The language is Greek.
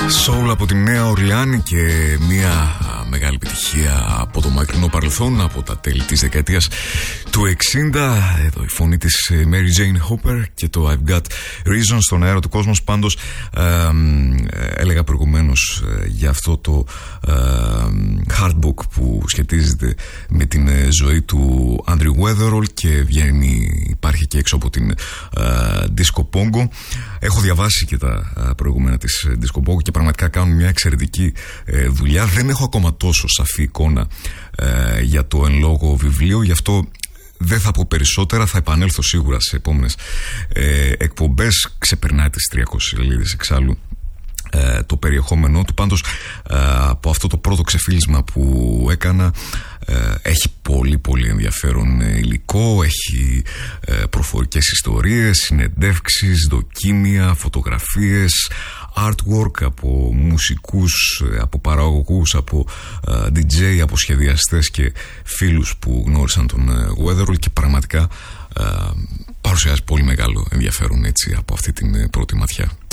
Soul από τη Νέα Ορλεάνη και μια μεγάλη επιτυχία από το μακρινό παρελθόν, από τα τέλη της δεκαετίας του 60. Εδώ η φωνή της Mary Jane Hopper και το I've Got Reasons στον αέρα του κόσμου. Πάντως έλεγα προηγουμένως για αυτό το hardbook που σχετίζεται με την ζωή του Andrew Weatherall και υπάρχει και έξω από την Disco Pongo. Έχω διαβάσει και τα προηγούμενα της Disco Pongo και πραγματικά κάνουν μια εξαιρετική δουλειά. Δεν έχω ακόμα τόσο σαφή εικόνα για το εν λόγω βιβλίο, γι' αυτό δεν θα πω περισσότερα. Θα επανέλθω σίγουρα σε επόμενες εκπομπές. Ξεπερνάει τις 300 σελίδες εξάλλου το περιεχόμενό του. Πάντως από αυτό το πρώτο ξεφύλισμα που έκανα έχει πολύ πολύ ενδιαφέρον υλικό. Έχει προφορικές ιστορίες, συνεντεύξεις, δοκίμια, φωτογραφίες, artwork από μουσικούς, από παραγωγούς, από DJ, από σχεδιαστές και φίλους που γνώρισαν τον Weatherall και πραγματικά παρουσιάζει πολύ μεγάλο ενδιαφέρον έτσι από αυτή την πρώτη ματιά.